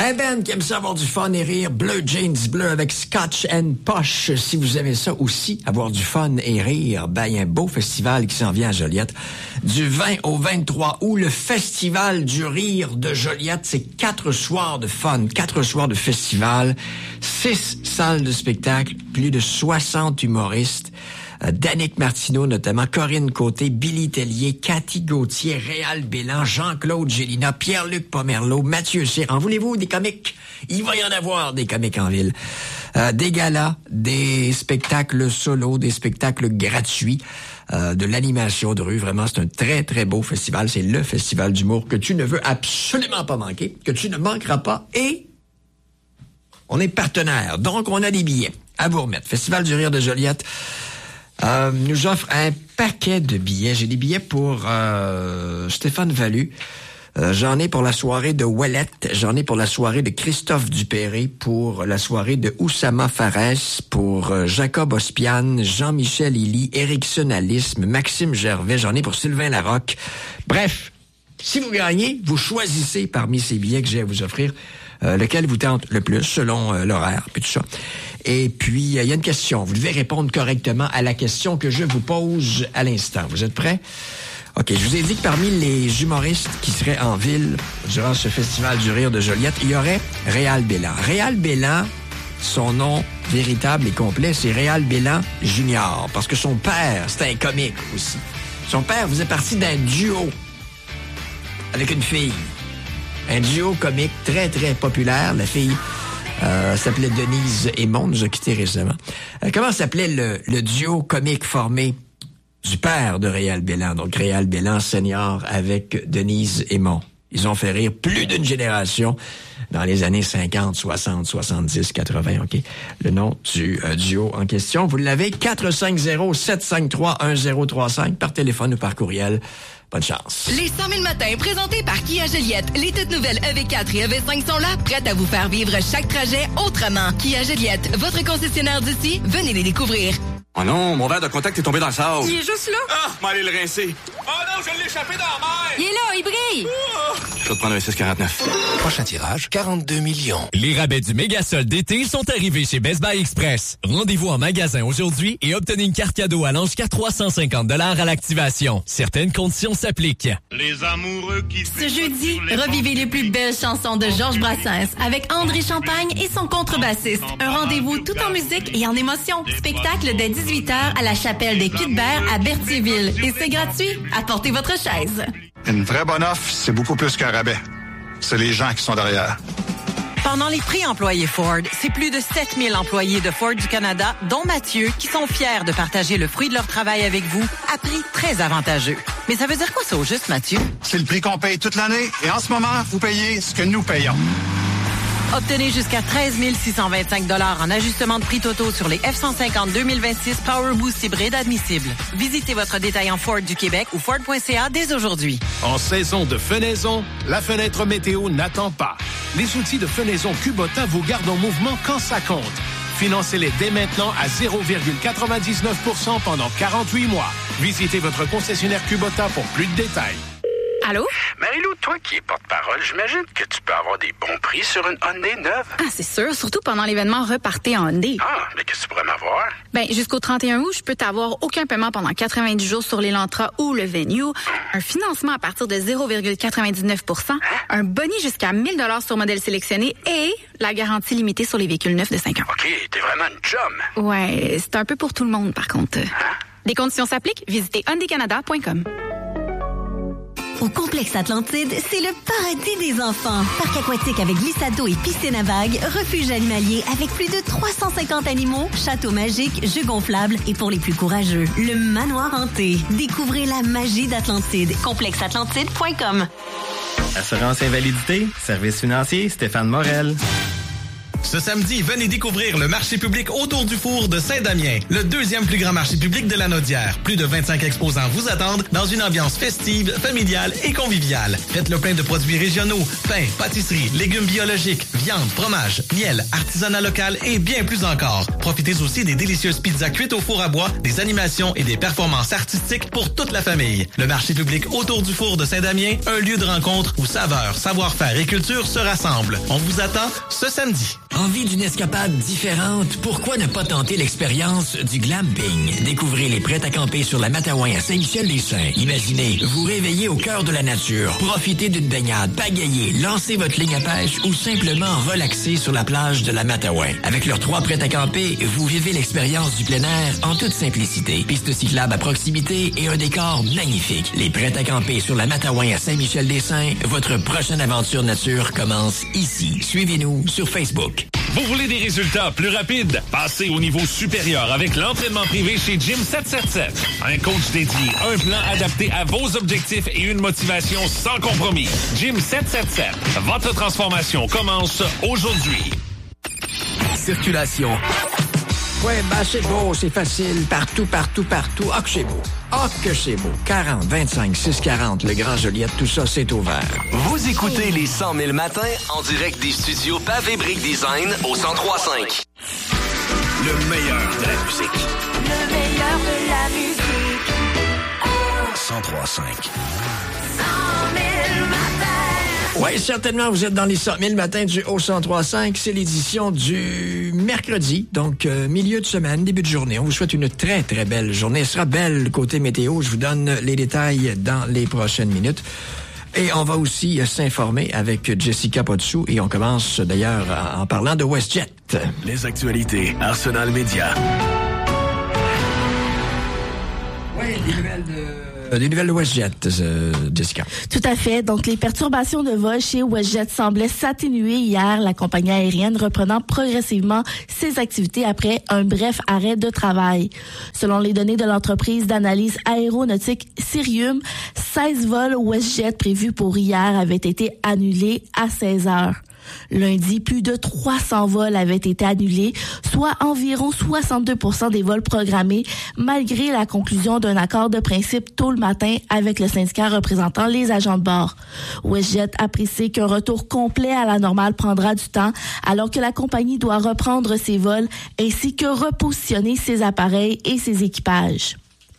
Un band qui aime ça avoir du fun et rire, Bleu Jeans Bleu avec Scotch and Posh. Si vous aimez ça aussi, avoir du fun et rire, ben il y a un beau festival qui s'en vient à Joliette. Du 20 au 23 août, le Festival du rire de Joliette. C'est 4 soirs de fun, 4 soirs de festival, 6 salles de spectacle, plus de 60 humoristes. Danick Martineau, notamment, Corinne Côté, Billy Tellier, Cathy Gauthier, Réal Bélan, Jean-Claude Gélina, Pierre-Luc Pomerleau, Mathieu Cyr. En voulez-vous des comiques? Il va y en avoir des comiques en ville. Des galas, des spectacles solos, des spectacles gratuits, de l'animation de rue. Vraiment, c'est un très, très beau festival. C'est le festival d'humour que tu ne veux absolument pas manquer, que tu ne manqueras pas. Et on est partenaire, donc on a des billets à vous remettre. Festival du rire de Joliette nous offre un paquet de billets. J'ai des billets pour Stéphane Vallu. J'en ai pour la soirée de Ouellette. J'en ai pour la soirée de Christophe Dupéré, pour la soirée de Oussama Fares, pour Jacob Ospian, Jean-Michel Illy, Erickson Alisme, Maxime Gervais. J'en ai pour Sylvain Larocque. Bref, si vous gagnez, vous choisissez parmi ces billets que j'ai à vous offrir lequel vous tente le plus, selon l'horaire, puis tout ça. Et puis, il y a une question. Vous devez répondre correctement à la question que je vous pose à l'instant. Vous êtes prêts? OK, je vous ai dit que parmi les humoristes qui seraient en ville durant ce Festival du rire de Joliette, il y aurait Réal Bélan. Réal Bélan, son nom véritable et complet, c'est Réal Bélan Junior, parce que son père, c'était un comique aussi. Son père faisait partie d'un duo avec une fille. Un duo comique très, très populaire. La fille s'appelait Denise Aymon, nous a quittés récemment. Comment s'appelait le duo comique formé du père de Réal Bélan, donc Réal Bélan senior avec Denise Aymon? Ils ont fait rire plus d'une génération dans les années 50, 60, 70, 80, OK? Le nom du duo en question, vous l'avez, 450-753-1035 par téléphone ou par courriel. Bonne chance. Les 100 000 matins présentés par Kia Joliette. Les toutes nouvelles EV4 et EV5 sont là, prêtes à vous faire vivre chaque trajet autrement. Kia Joliette, votre concessionnaire d'ici, venez les découvrir. Oh non, mon verre de contact est tombé dans le sable. Il est juste là. Ah, m'allez le rincer. Oh non, je l'ai échappé dans la mer. Il est là, il brille. Je vais te prendre un 649. Prochain tirage, 42 millions. Les rabais du méga-solde d'été sont arrivés chez Best Buy Express. Rendez-vous en magasin aujourd'hui et obtenez une carte cadeau allant jusqu'à 350 $ à l'activation. Certaines conditions s'appliquent. Les amoureux qui... Ce jeudi, revivez les plus belles chansons de Georges Brassens avec André Champagne et son contrebassiste. Un rendez-vous tout en musique et en émotion. Spectacle dès 18h à la chapelle des Culs-de-Berre à Berthierville. Et c'est gratuit. Apportez votre chaise. Une vraie bonne offre, c'est beaucoup plus qu'un rabais. C'est les gens qui sont derrière. Pendant les prix employés Ford, c'est plus de 7000 employés de Ford du Canada, dont Mathieu, qui sont fiers de partager le fruit de leur travail avec vous à prix très avantageux. Mais ça veut dire quoi ça au juste, Mathieu? C'est le prix qu'on paye toute l'année et en ce moment, vous payez ce que nous payons. Obtenez jusqu'à 13 625 $ en ajustement de prix totaux sur les F-150 2026 Power Boost hybride admissibles. Visitez votre détaillant Ford du Québec ou Ford.ca dès aujourd'hui. En saison de fenaison, la fenêtre météo n'attend pas. Les outils de fenaison Kubota vous gardent en mouvement quand ça compte. Financez-les dès maintenant à 0,99% pendant 48 mois. Visitez votre concessionnaire Kubota pour plus de détails. Allô? Marie-Lou, toi qui es porte-parole, j'imagine que tu peux avoir des bons prix sur une Hyundai neuve. Ah, c'est sûr, surtout pendant l'événement Repartez en Hyundai. Ah, mais qu'est-ce que tu pourrais m'avoir? Ben, jusqu'au 31 août, je peux t'avoir aucun paiement pendant 90 jours sur l'Elantra ou le Venue, un financement à partir de 0,99%, un boni jusqu'à 1000 $ sur modèle sélectionné et la garantie limitée sur les véhicules neufs de 5 ans. OK, t'es vraiment une chum. Ouais, c'est un peu pour tout le monde, par contre. Les conditions s'appliquent. Visitez hyundaicanada.com. Au Complexe Atlantide, c'est le paradis des enfants. Parc aquatique avec glissade d'eau et piscine à vagues, refuge animalier avec plus de 350 animaux, château magique, jeux gonflables et pour les plus courageux, le manoir hanté. Découvrez la magie d'Atlantide. ComplexeAtlantide.com. Assurance invalidité, service financier, Stéphane Morel. Ce samedi, venez découvrir le marché public autour du four de Saint-Damien, le deuxième plus grand marché public de la Naudière. Plus de 25 exposants vous attendent dans une ambiance festive, familiale et conviviale. Faites le plein de produits régionaux, pain, pâtisserie, légumes biologiques, viande, fromage, miel, artisanat local et bien plus encore. Profitez aussi des délicieuses pizzas cuites au four à bois, des animations et des performances artistiques pour toute la famille. Le marché public autour du four de Saint-Damien, un lieu de rencontre où saveurs, savoir-faire et culture se rassemblent. On vous attend ce samedi. Envie d'une escapade différente? Pourquoi ne pas tenter l'expérience du glamping? Découvrez les prêts à camper sur la Matawan à Saint-Michel-des-Saints. Imaginez, vous réveiller au cœur de la nature, profiter d'une baignade, pagayer, lancer votre ligne à pêche ou simplement relaxer sur la plage de la Matawan. Avec leurs 3 prêts à camper, vous vivez l'expérience du plein air en toute simplicité. Piste cyclable à proximité et un décor magnifique. Les prêts à camper sur la Matawan à Saint-Michel-des-Saints, votre prochaine aventure nature commence ici. Suivez-nous sur Facebook. Vous voulez des résultats plus rapides? Passez au niveau supérieur avec l'entraînement privé chez Gym 777. Un coach dédié, un plan adapté à vos objectifs et une motivation sans compromis. Gym 777. Votre transformation commence aujourd'hui. Circulation. Ouais, c'est beau, c'est facile. Partout. Ah, que c'est beau. Ah, que c'est beau. 40, 25, 640, le Grand Joliette, tout ça, c'est ouvert. Vous écoutez les 100 000 matins en direct des studios Pavé Brick Design au 103.5. Le meilleur de la musique. Le meilleur de la musique. 103.5. 100 000 matins. Oui, certainement, vous êtes dans les 100 000 matins du Haut 103.5. C'est l'édition du mercredi, donc milieu de semaine, début de journée. On vous souhaite une très, très belle journée. Elle sera belle côté météo. Je vous donne les détails dans les prochaines minutes. Et on va aussi s'informer avec Jessica Potsou. Et on commence d'ailleurs en parlant de WestJet. Les actualités, Arsenal Média. Oui, des nouvelles de WestJet, Jessica. Tout à fait. Donc, les perturbations de vol chez WestJet semblaient s'atténuer hier, la compagnie aérienne reprenant progressivement ses activités après un bref arrêt de travail. Selon les données de l'entreprise d'analyse aéronautique Cirium, 16 vols WestJet prévus pour hier avaient été annulés à 16 heures. Lundi, plus de 300 vols avaient été annulés, soit environ 62% des vols programmés, malgré la conclusion d'un accord de principe tôt le matin avec le syndicat représentant les agents de bord. WestJet a précisé qu'un retour complet à la normale prendra du temps, alors que la compagnie doit reprendre ses vols ainsi que repositionner ses appareils et ses équipages.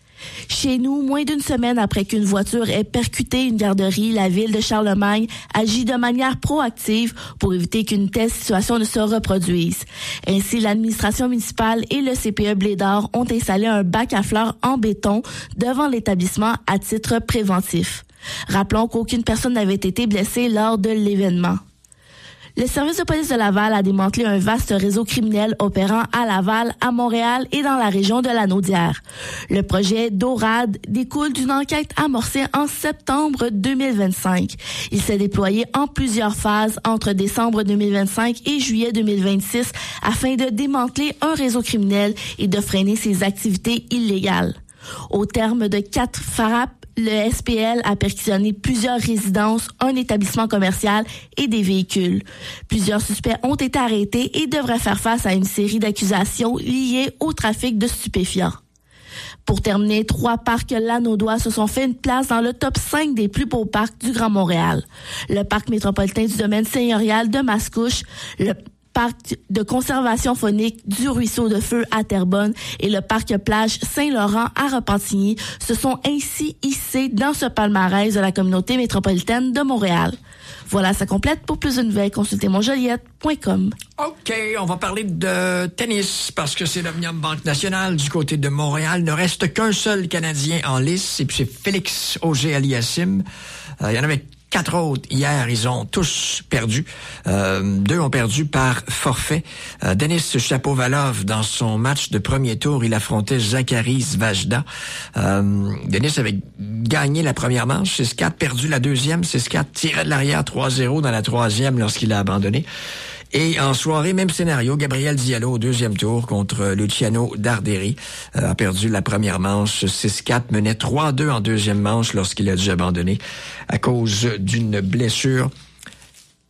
Chez nous, moins d'une semaine après qu'une voiture ait percuté une garderie, la ville de Charlemagne agit de manière proactive pour éviter qu'une telle situation ne se reproduise. Ainsi, l'administration municipale et le CPE Blédard ont installé un bac à fleurs en béton devant l'établissement à titre préventif. Rappelons qu'aucune personne n'avait été blessée lors de l'événement. Le service de police de Laval a démantelé un vaste réseau criminel opérant à Laval, à Montréal et dans la région de la Naudière. Le projet Dorade découle d'une enquête amorcée en septembre 2025. Il s'est déployé en plusieurs phases entre décembre 2025 et juillet 2026 afin de démanteler un réseau criminel et de freiner ses activités illégales. Au terme de 4 frappes, le SPL a perquisitionné plusieurs résidences, un établissement commercial et des véhicules. Plusieurs suspects ont été arrêtés et devraient faire face à une série d'accusations liées au trafic de stupéfiants. Pour terminer, 3 parcs lanaudois se sont fait une place dans le top 5 des plus beaux parcs du Grand Montréal. Le parc métropolitain du domaine seigneurial de Mascouche, le parc de conservation faunique du Ruisseau de Feu à Terrebonne et le parc plage Saint-Laurent à Repentigny se sont ainsi hissés dans ce palmarès de la communauté métropolitaine de Montréal. Voilà, ça complète. Pour plus de nouvelles, consultez monjoliette.com. OK, on va parler de tennis parce que c'est l'Omnium Banque Nationale du côté de Montréal. Il ne reste qu'un seul Canadien en lice et puis c'est Félix Auger-Aliassime. Il y en avait 4 autres. Hier, ils ont tous perdu. 2 ont perdu par forfait. Denis Shapovalov, dans son match de premier tour, il affrontait Zachary Svajda. Denis avait gagné la première manche, 6-4, perdu la deuxième, 6-4, tirait de l'arrière 3-0 dans la troisième lorsqu'il a abandonné. Et en soirée, même scénario, Gabriel Diallo au deuxième tour contre Luciano Darderi a perdu la première manche 6-4, menait 3-2 en deuxième manche lorsqu'il a dû abandonner à cause d'une blessure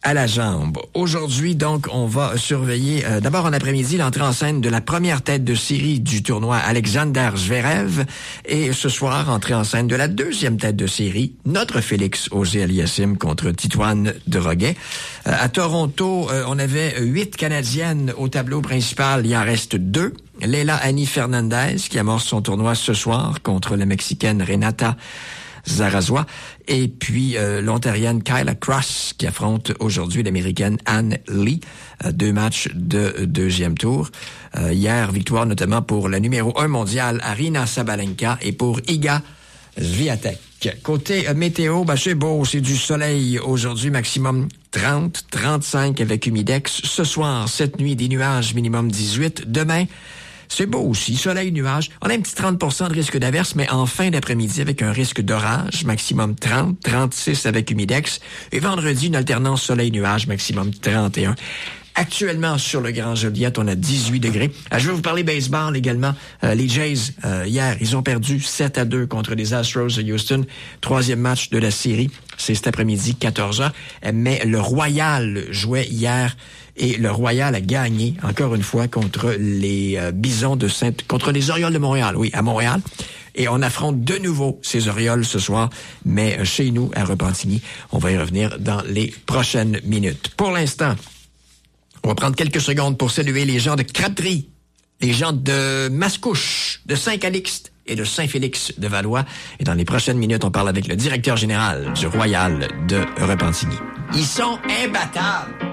à la jambe. Aujourd'hui, donc, on va surveiller d'abord en après-midi l'entrée en scène de la première tête de série du tournoi Alexander Zverev et ce soir, entrée en scène de la deuxième tête de série, notre Félix Auger-Aliassime contre Titoine de Roguet. À Toronto, on avait 8 Canadiennes au tableau principal, il en reste 2. Leila Annie Fernandez qui amorce son tournoi ce soir contre la Mexicaine Renata Zarazua. Et puis l'Ontarienne Kyla Cross qui affronte aujourd'hui l'Américaine Anne Lee. 2 matchs de deuxième tour. Hier, victoire notamment pour la numéro 1 mondiale Aryna Sabalenka et pour Iga Swiatek. Côté météo, c'est beau, c'est du soleil aujourd'hui, maximum 30, 35 avec humidex. Ce soir, cette nuit, des nuages, minimum 18. Demain, c'est beau aussi, soleil, nuages. On a un petit 30% de risque d'averse, mais en fin d'après-midi avec un risque d'orage, maximum 30, 36 avec humidex. Et vendredi, une alternance soleil-nuage, maximum 31. Actuellement, sur le Grand Joliette, on a 18 degrés. Je vais vous parler baseball également. Les Jays, hier, ils ont perdu 7-2 contre les Astros de Houston. 3e match de la série, c'est cet après-midi, 14h. Mais le Royal jouait hier et le Royal a gagné, encore une fois, contre les Bisons de contre les Orioles de Montréal, oui, à Montréal. Et on affronte de nouveau ces Orioles ce soir, mais chez nous, à Repentigny. On va y revenir dans les prochaines minutes. Pour l'instant, on va prendre quelques secondes pour saluer les gens de Crabtree, les gens de Mascouche, de Saint-Calixte et de Saint-Félix de Valois. Et dans les prochaines minutes, on parle avec le directeur général du Royal de Repentigny. Ils sont imbattables!